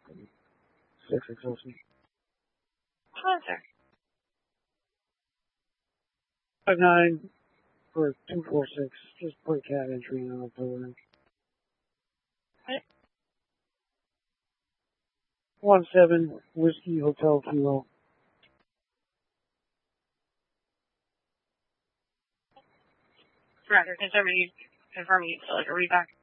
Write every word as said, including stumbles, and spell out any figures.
Six exhausting. Hunter. Five nine for two four six. Just put cat entry in October. What? One seven Whiskey Hotel Kilo. Roger, confirm you confirm you still like a read back.